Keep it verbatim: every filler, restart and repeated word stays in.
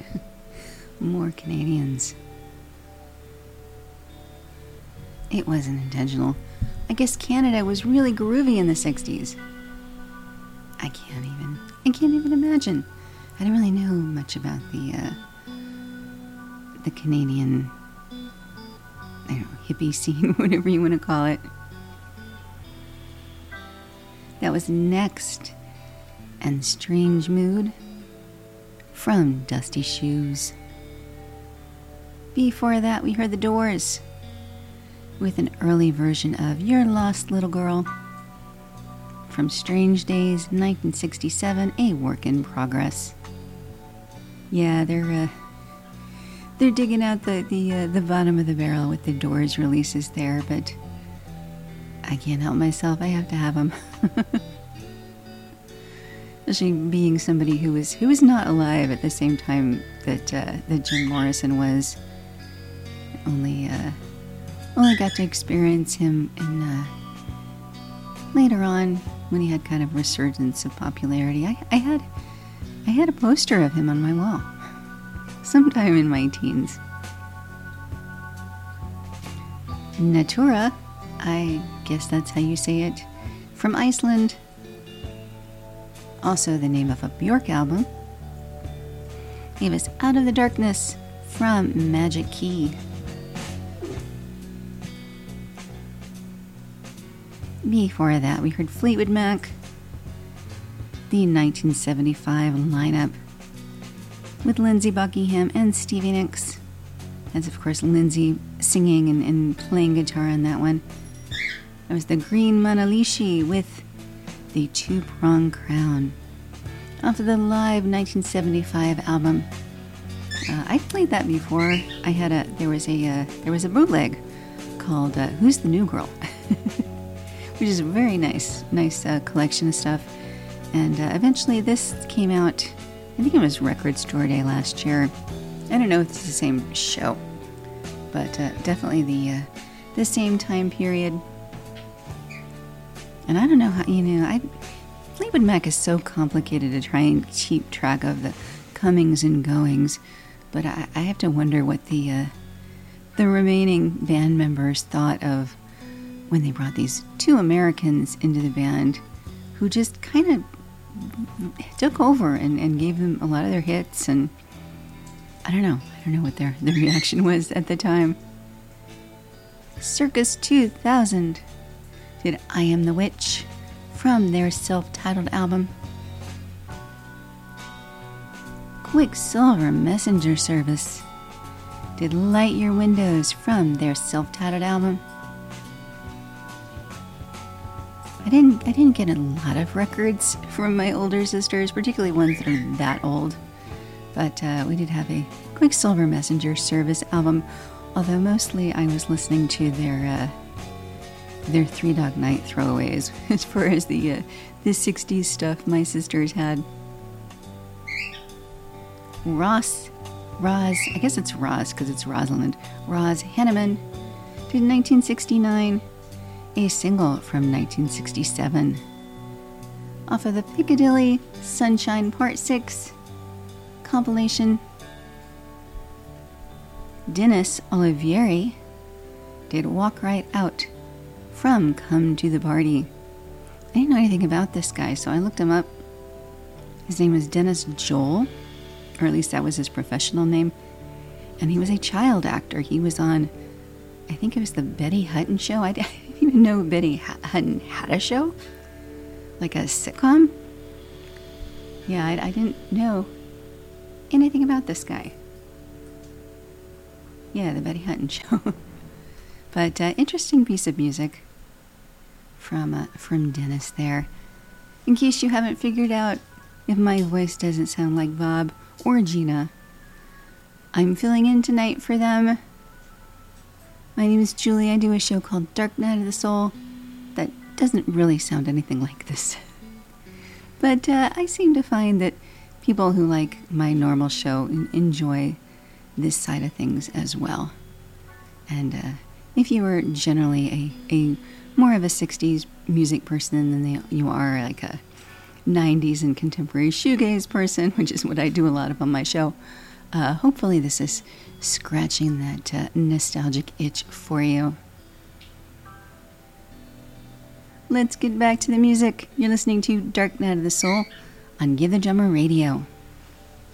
More Canadians. It wasn't intentional. I guess Canada was really groovy in the sixties. I can't even, I can't even imagine. I don't really know much about the, uh, the Canadian, I don't know, hippie scene, whatever you want to call it. That was Next and Strange Mood from Dusty Shoes. Before that, we heard The Doors with an early version of Your Lost Little Girl from Strange Days, nineteen sixty-seven, a work in progress. Yeah, they're uh, they're digging out the the uh, the bottom of the barrel with the Doors releases there, but I can't help myself. I have to have them. Especially being somebody who was who was not alive at the same time that uh, that Jim Morrison was. Only uh, only got to experience him in uh, later on when he had kind of resurgence of popularity. I, I had I had a poster of him on my wall sometime in my teens. Natura, I guess that's how you say it, from Iceland. Also the name of a Björk album. Gave us Out of the Darkness from Magic Key. Before that, we heard Fleetwood Mac, the nineteen seventy-five lineup with Lindsey Buckingham and Stevie Nicks. That's, of course, Lindsey singing and, and playing guitar on that one. That was the Green Manalishi with the Two-Prong Crown off of the live nineteen seventy-five album. Uh, I played that before. I had a there was a uh, there was a bootleg called uh, "Who's the New Girl," which is a very nice nice uh, collection of stuff. And uh, eventually, this came out. I think it was Record Store Day last year. I don't know if it's the same show, but uh, definitely the uh, the same time period. And I don't know how, you know, I Fleetwood Mac is so complicated to try and keep track of the comings and goings, but I, I have to wonder what the uh, the remaining band members thought of when they brought these two Americans into the band who just kind of took over and, and gave them a lot of their hits, and I don't know. I don't know what their, their reaction was at the time. Circus two thousand did I Am the Witch from their self-titled album. Quicksilver Messenger Service did Light Your Windows from their self-titled album. I didn't I didn't get a lot of records from my older sisters, particularly ones that are that old. But uh, we did have a Quicksilver Messenger Service album, although mostly I was listening to their uh, their Three Dog Night throwaways as far as the uh, the sixties stuff my sisters had. Ross, Roz, I guess it's Roz because it's Rosalind. Roz Hanneman did nineteen sixty-nine, a single from nineteen sixty-seven. Off of the Piccadilly Sunshine Part six compilation. Dennis Olivieri did Walk Right Out from Come to the Party. I didn't know anything about this guy, so I looked him up. His name was Dennis Joel, or at least that was his professional name. And he was a child actor. He was on, I think it was the Betty Hutton show. I didn't even know Betty Hutton had a show. Like a sitcom. Yeah, I, I didn't know anything about this guy. Yeah, the Betty Hutton show. But uh, interesting piece of music from uh, from Dennis there. In case you haven't figured out if my voice doesn't sound like Bob or Gina, I'm filling in tonight for them. My name is Julie. I do a show called Dark Night of the Soul that doesn't really sound anything like this. But uh, I seem to find that people who like my normal show enjoy this side of things as well. And uh, if you are generally a, a more of a sixties music person than they, you are like a nineties and contemporary shoegaze person, which is what I do a lot of on my show, uh, hopefully this is scratching that uh, nostalgic itch for you. Let's get back to the music. You're listening to Dark Night of the Soul on Give the Drummer Radio.